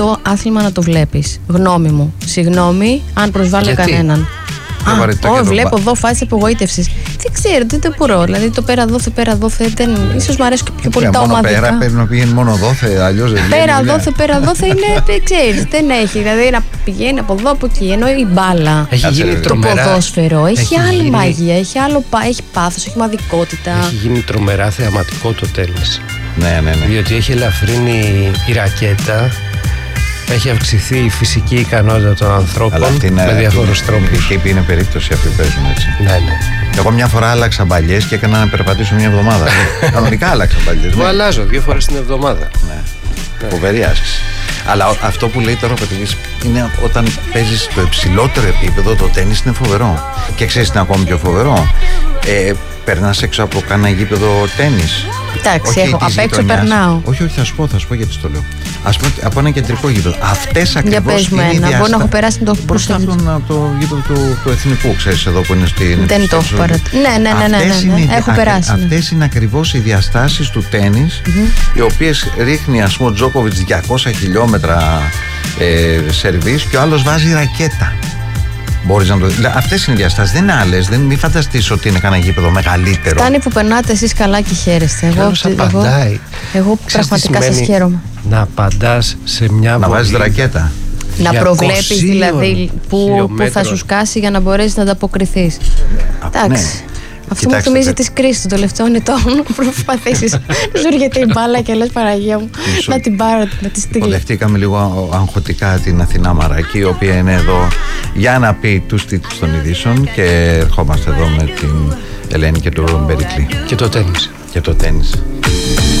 το άθλημα να το βλέπεις. Γνώμη μου. Συγγνώμη αν προσβάλλω κανέναν. Βλέπω εδώ φάση απογοήτευσης. Δεν ξέρω, δεν μπορώ. Δηλαδή το πέρα δόθε. Ίσως μου αρέσει και πιο πολύ τα ομαδικά. Πέρα πρέπει να πηγαίνει μόνο δόθε, αλλιώς δεν πέρα δόθε είναι, δεν ξέρεις, δεν έχει. Δηλαδή να πηγαίνει από εδώ, από εκεί. Ενώ η μπάλα, το ποδόσφαιρο έχει άλλη μαγεία, έχει πάθος, έχει μαδικότητα. Έχει γίνει τρομερά θεαματικό το τένις. Ναι. Διότι έχει ελαφρύνει η ρακέτα. Έχει αυξηθεί η φυσική ικανότητα των ανθρώπων με διαφόρους τρόπους. Και είναι περίπτωση αυτοί που παίζουν έτσι. Ναι. Εγώ μια φορά άλλαξα μπαλιές και έκανα να περπατήσω μια εβδομάδα. Κανονικά άλλαξα μπαλιές. Εγώ αλλάζω 2 φορές την εβδομάδα. Ναι. Φοβερή άσκηση. Αλλά αυτό που λέει τώρα ο Πετρικής είναι όταν παίζεις στο υψηλότερο επίπεδο, το τένις είναι φοβερό. Και ξέρεις τι είναι ακόμη πιο φοβερό. Περνάς έξω από κάνα γήπεδο τένις. Εντάξει, απ' έξω περνάω. Όχι, θα σου πω γιατί το λέω. Ας πούμε από ένα κεντρικό γήπεδο. Αυτές ακριβώς είναι οι διαστάσεις. Μπορεί να έχω περάσει το μπροστά από το γήπεδο του Εθνικού, ξέρεις, εδώ που είναι στην. Δεν το έχω παρατήσει. Ναι, έχω περάσει. Αυτές είναι ακριβώς οι διαστάσεις του τένις, οι οποίες ρίχνει, ας πούμε, ο Τζόκοβιτς 200 χιλιόμετρα σερβίς και ο άλλος βάζει ρακέτα. Μπορείς να το δεις. Αυτές είναι οι διαστάσεις, δεν είναι άλλες. Μην φανταστείς ότι είναι κανένα γήπεδο μεγαλύτερο. Φτάνει που περνάτε εσείς καλά και χαίρεστε. Εγώ πραγματικά σας χαίρομαι. Να απαντάς σε μια να βάζεις ρακέτα. Να προβλέπεις δηλαδή που θα σου σκάσει για να μπορέσεις να ανταποκριθείς. Εντάξει. Αυτό μου θυμίζει τις κρίσεις των τελευταίων ετών. Προσπαθήσεις να σου έρχεται η μπάλα και λες Παναγία μου να την πάρω, να τη στείλω. Υποδεχτήκαμε λίγο αγχωτικά την Αθηνά Μαράκη, η οποία είναι εδώ για να πει τους τίτλους των ειδήσεων, και ερχόμαστε εδώ με την Ελένη και τον Περικλή. Και το τένις. Και το τένις.